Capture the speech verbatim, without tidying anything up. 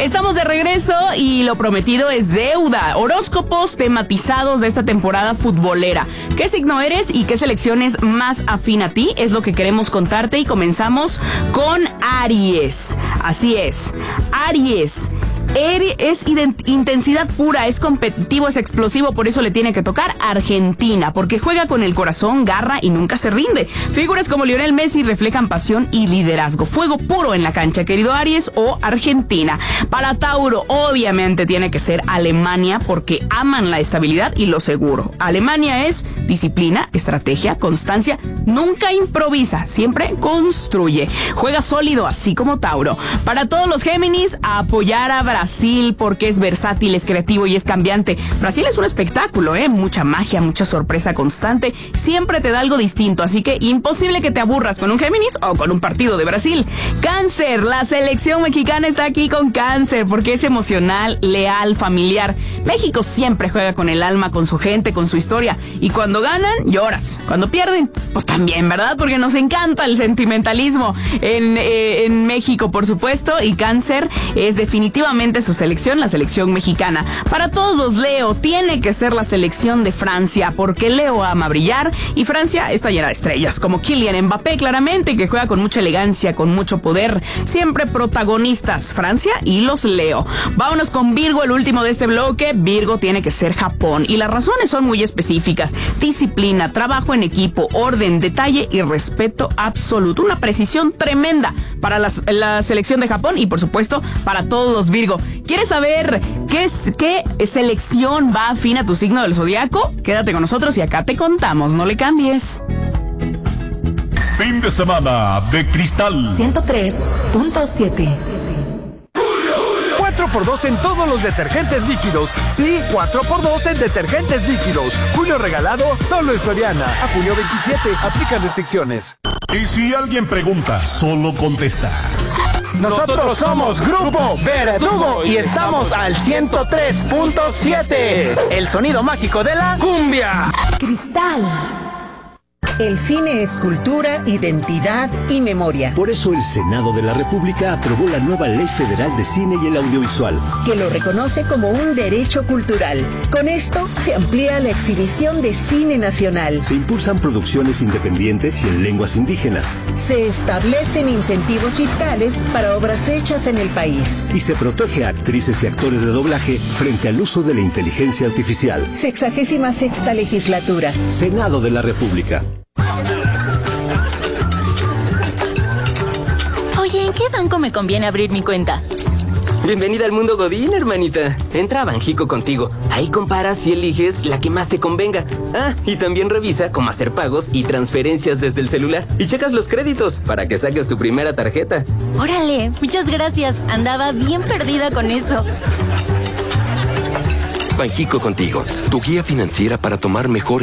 Estamos de regreso y lo prometido es deuda. Horóscopos tematizados de esta temporada futbolera. ¿Qué signo eres y qué selección es más afín a ti? Es lo que queremos contarte y comenzamos con Aries. Así es, Aries. Es intensidad pura, es competitivo, es explosivo, por eso le tiene que tocar Argentina, porque juega con el corazón, garra y nunca se rinde. Figuras como Lionel Messi reflejan pasión y liderazgo. Fuego puro en la cancha, querido Aries, o Argentina. Para Tauro, obviamente tiene que ser Alemania, porque aman la estabilidad y lo seguro. Alemania es disciplina, estrategia, constancia, nunca improvisa, siempre construye. Juega sólido, así como Tauro. Para todos los Géminis, a apoyar a Brasil, porque es versátil, es creativo y es cambiante. Brasil es un espectáculo, ¿eh? Mucha magia, mucha sorpresa constante. Siempre te da algo distinto, así que imposible que te aburras con un Géminis o con un partido de Brasil. Cáncer, la selección mexicana está aquí con Cáncer, porque es emocional, leal, familiar. México siempre juega con el alma, con su gente, con su historia. Y cuando ganan, lloras. Cuando pierden, pues también, ¿verdad? Porque nos encanta el sentimentalismo en, eh, en México, por supuesto. Y Cáncer es definitivamente su selección, la selección mexicana. Para todos los Leo, tiene que ser la selección de Francia, porque Leo ama brillar y Francia está llena de estrellas, como Kylian Mbappé, claramente, que juega con mucha elegancia, con mucho poder, siempre protagonistas, Francia y los Leo. Vámonos con Virgo, el último de este bloque. Virgo tiene que ser Japón, y las razones son muy específicas: disciplina, trabajo en equipo, orden, detalle y respeto absoluto. Una precisión tremenda para la, la selección de Japón y, por supuesto, para todos los Virgo. ¿Quieres saber qué, es, qué selección va afín a tu signo del zodiaco? Quédate con nosotros y acá te contamos, no le cambies. Fin de semana de Cristal ciento tres punto siete. cuatro por dos en todos los detergentes líquidos. Sí, cuatro por dos en detergentes líquidos. Julio regalado solo en Soriana. A junio veintisiete. Aplican restricciones. Y si alguien pregunta, solo contesta. Nosotros somos Grupo Verdugo y estamos al ciento tres punto siete. El sonido mágico de la cumbia. Cristal. El cine es cultura, identidad y memoria. Por eso el Senado de la República aprobó la nueva Ley Federal de Cine y el Audiovisual, que lo reconoce como un derecho cultural. Con esto se amplía la exhibición de cine nacional. Se impulsan producciones independientes y en lenguas indígenas. Se establecen incentivos fiscales para obras hechas en el país. Y se protege a actrices y actores de doblaje frente al uso de la inteligencia artificial. Sexagésima sexta legislatura. Senado de la República. Oye, ¿en qué banco me conviene abrir mi cuenta? Bienvenida al mundo Godín, hermanita. Entra a Banjico contigo. Ahí comparas y eliges la que más te convenga. Ah, y también revisa cómo hacer pagos y transferencias desde el celular. Y checas los créditos para que saques tu primera tarjeta. Órale, muchas gracias. Andaba bien perdida con eso. Banjico contigo, tu guía financiera para tomar mejores